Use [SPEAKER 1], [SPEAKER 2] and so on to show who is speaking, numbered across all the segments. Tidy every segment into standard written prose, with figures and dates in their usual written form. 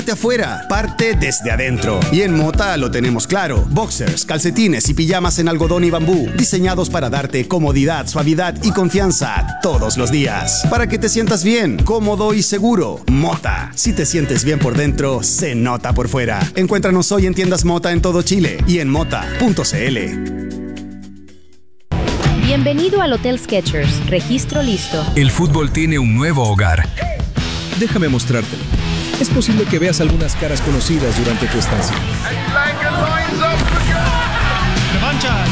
[SPEAKER 1] De afuera, parte desde adentro. Y en Mota lo tenemos claro. Boxers, calcetines y pijamas en algodón y bambú, diseñados para darte comodidad, suavidad y confianza todos los días. Para que te sientas bien, cómodo y seguro. Mota. Si te sientes bien por dentro, se nota por fuera. Encuéntranos hoy en tiendas Mota en todo Chile y en mota.cl.
[SPEAKER 2] Bienvenido al Hotel Skechers. Registro listo.
[SPEAKER 3] El fútbol tiene un nuevo hogar.
[SPEAKER 4] Déjame mostrártelo. Es posible que veas algunas caras conocidas durante tu estancia.
[SPEAKER 5] ¡Revancha!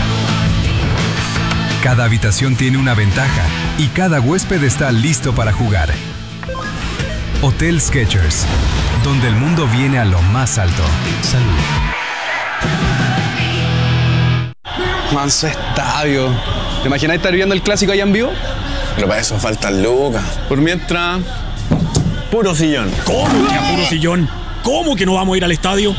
[SPEAKER 3] Cada habitación tiene una ventaja y cada huésped está listo para jugar. Hotel Skechers, donde el mundo viene a lo más alto. Salud.
[SPEAKER 6] Manso estadio. ¿Te imaginas estar viendo el clásico allá en vivo?
[SPEAKER 7] Pero para eso faltan lucas.
[SPEAKER 6] Por mientras...
[SPEAKER 7] Puro sillón.
[SPEAKER 5] ¿Cómo que a puro sillón? ¿Cómo que no vamos a ir al estadio?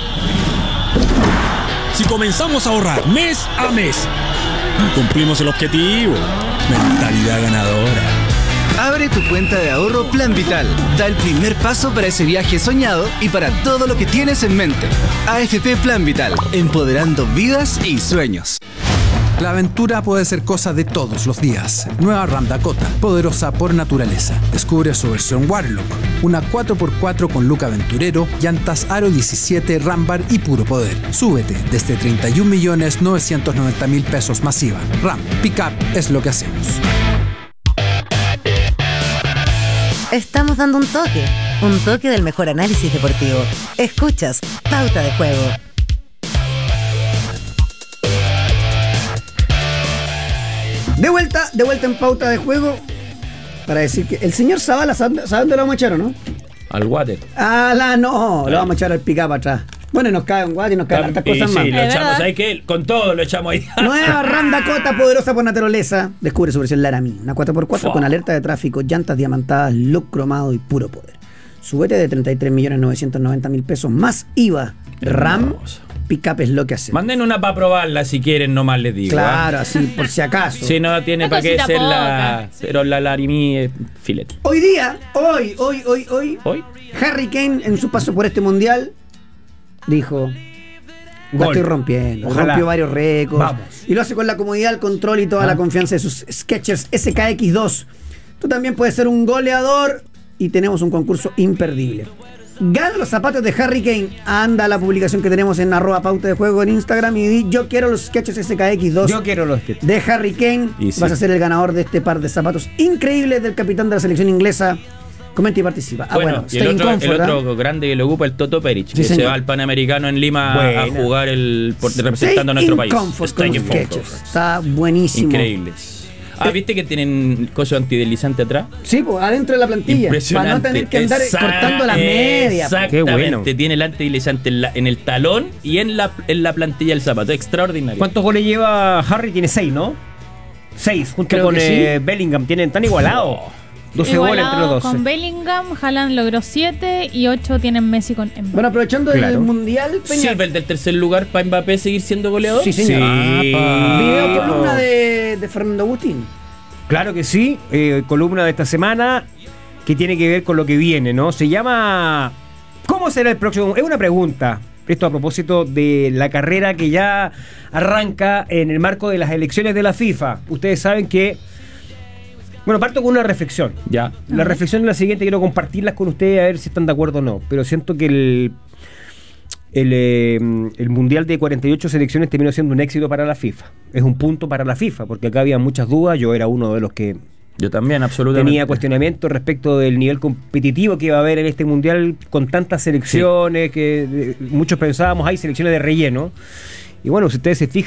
[SPEAKER 5] Si comenzamos a ahorrar mes a mes, cumplimos el objetivo. Mentalidad ganadora.
[SPEAKER 8] Abre tu cuenta de ahorro Plan Vital. Da el primer paso para ese viaje soñado y para todo lo que tienes en mente. AFP Plan Vital, empoderando vidas y sueños.
[SPEAKER 9] La aventura puede ser cosa de todos los días. Nueva Ram Dakota, poderosa por naturaleza. Descubre su versión Warlock, una 4x4 con look aventurero, llantas Aro 17, Rambar y puro poder. Súbete desde 31.990.000 pesos masiva. Ram, pick-up es lo que hacemos.
[SPEAKER 10] Estamos dando un toque del mejor análisis deportivo. Escuchas Pauta de Juego.
[SPEAKER 11] De vuelta en Pauta de Juego para decir que el señor Zavala, ¿sabe dónde lo vamos a echar o no?
[SPEAKER 12] Al water.
[SPEAKER 11] No, lo vamos a echar al pick-up atrás. Bueno, nos cae un water y nos caen hartas cosas más.
[SPEAKER 12] Sí, lo echamos, ¿sabes qué? Con todo lo echamos ahí.
[SPEAKER 11] Nueva Ram Dakota, poderosa por naturaleza. Descubre su versión Laramie, una 4x4 con alerta de tráfico, llantas diamantadas, look cromado y puro poder. Súbete de 33.990.000 pesos más IVA. Ram Pickup es lo que hace.
[SPEAKER 12] Manden una para probarla si quieren, nomás les digo.
[SPEAKER 11] Claro, así por si acaso.
[SPEAKER 12] Si no tiene para qué ser la... Pero la Laramie es filete.
[SPEAKER 11] Hoy, Harry Kane en su paso por este mundial dijo: la estoy rompiendo. Ojalá. Rompió varios récords. Vamos. Y lo hace con la comodidad, el control y toda la confianza de sus Skechers SKX2. Tú también puedes ser un goleador y tenemos un concurso imperdible. Gana los zapatos de Harry Kane. Anda a la publicación que tenemos en @pauta de juego en Instagram y di: yo quiero los Skechers SKX2.
[SPEAKER 12] Yo quiero los Skechers
[SPEAKER 11] de Harry Kane. Sí. Vas a ser el ganador de este par de zapatos increíbles del capitán de la selección inglesa. Comenta y participa.
[SPEAKER 12] Bueno, y el otro grande que lo ocupa, el Toto Peric, sí, que se va al Panamericano en Lima a jugar representando a nuestro país.
[SPEAKER 11] Está buenísimo.
[SPEAKER 12] Increíbles. ¿Viste que tienen coso antideslizante atrás?
[SPEAKER 11] Sí, pues adentro de la plantilla.
[SPEAKER 12] Impresionante.
[SPEAKER 11] Para no tener que andar cortando las medias.
[SPEAKER 12] Exactamente. Bueno. Tiene el antideslizante en el talón y en la plantilla del zapato. Extraordinario.
[SPEAKER 13] ¿Cuántos goles lleva Harry? Tiene 6, ¿no? 6, junto con Bellingham. Tan igualados. 12 goles entre los dos.
[SPEAKER 14] Con Bellingham, Haaland logró 7 y 8 tienen Messi con Mbappé.
[SPEAKER 11] Bueno, aprovechando el Mundial,
[SPEAKER 12] Peña. ¿Sirve el del tercer lugar para Mbappé seguir siendo goleador?
[SPEAKER 11] Sí, señor. Video columna de Fernando Agustín.
[SPEAKER 13] Claro que sí, columna de esta semana que tiene que ver con lo que viene, ¿no? Se llama ¿cómo será el próximo? Es una pregunta. Esto a propósito de la carrera que ya arranca en el marco de las elecciones de la FIFA. Ustedes saben que... Bueno, parto con una reflexión. Ya. La reflexión es la siguiente, quiero compartirlas con ustedes a ver si están de acuerdo o no. Pero siento que el Mundial de 48 selecciones terminó siendo un éxito para la FIFA. Es un punto para la FIFA, porque acá había muchas dudas. Yo era uno de los que...
[SPEAKER 12] Yo también, absolutamente.
[SPEAKER 13] Tenía cuestionamientos respecto del nivel competitivo que iba a haber en este Mundial con tantas selecciones que muchos pensábamos, hay selecciones de relleno. Y bueno, si ustedes se fijan,